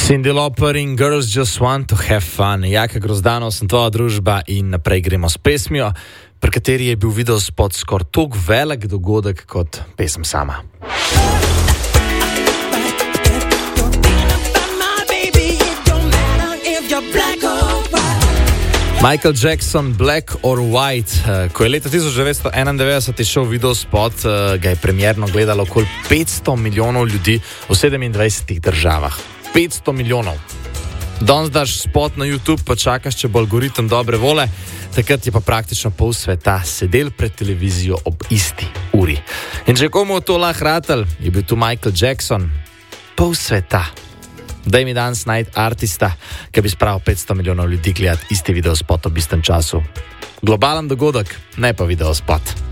Cyndi Lauper in Girls Just Want to Have Fun. Jaka Grozdanov, sem tvoja družba in naprej gremo s pesmijo, pri kateri je bil videospot skoraj toliko velik dogodek kot pesem sama. Michael Jackson, Black or White. Ko je leta 1991 šel videospot, ga je premierno gledalo okoli 500 milijonov ljudi v 27 državah. 500 milijonov. Danes daš spot na YouTube, pa čakaš, če bo algoritem dobre vole, takrat je pa praktično pol sveta sedel pred televizijo ob isti uri. In če komu to lahko ratal, je bil tu Michael Jackson, pol sveta. Daj mi danes najti artista, ki bi spravil 500 milijonov ljudi gledati isti videospot ob istem času. Globalen dogodek, ne pa videospot.